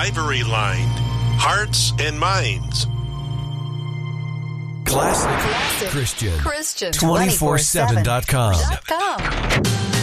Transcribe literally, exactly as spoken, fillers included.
ivory-lined, hearts and minds. Classic, Classic. Christian. Christian. two forty-seven dot com.